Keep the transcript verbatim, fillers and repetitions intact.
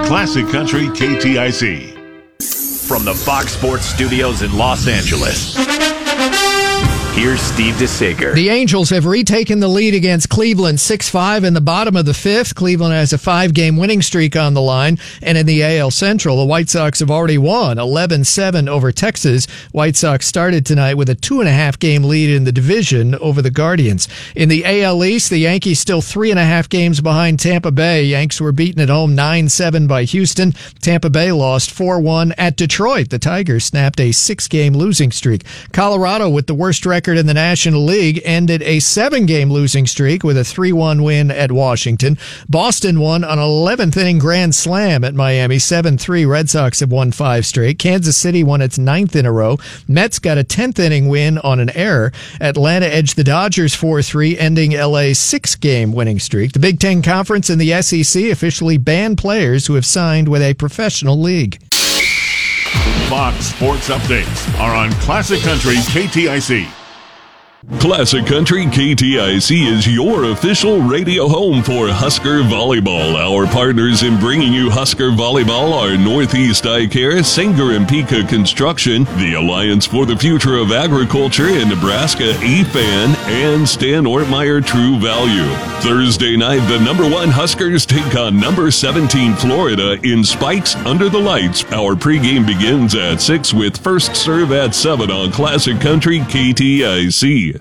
Classic Country K T I C. From the Fox Sports Studios in Los Angeles, here's Steve DeSager. The Angels have retaken the lead against Cleveland six five in the bottom of the fifth. Cleveland has a five-game winning streak on the line. And in the A L Central, the White Sox have already won eleven seven over Texas. White Sox started tonight with a two-and-a-half game lead in the division over the Guardians. In the A L East, the Yankees still three-and-a-half games behind Tampa Bay. Yanks were beaten at home nine seven by Houston. Tampa Bay lost four one at Detroit. The Tigers snapped a six-game losing streak. Colorado, with the worst record in the National League, ended a seven-game losing streak with a three one win at Washington. Boston won an eleventh inning grand slam at Miami, seven three. Red Sox have won five straight. Kansas City won its ninth in a row. Mets got a tenth inning win on an error. Atlanta edged the Dodgers four three, ending L A's six-game winning streak. The Big Ten Conference and the S E C officially banned players who have signed with a professional league. Fox Sports Updates are on Classic Country K T I C. Classic Country K T I C is your official radio home for Husker Volleyball. Our partners in bringing you Husker Volleyball are Northeast Eye Care, Sanger and Pika Construction, the Alliance for the Future of Agriculture in Nebraska, E F A N, and Stan Ortmeyer True Value. Thursday night, the number one Huskers take on number seventeen Florida in Spikes Under the Lights. Our pregame begins at six with first serve at seven on Classic Country K T I C.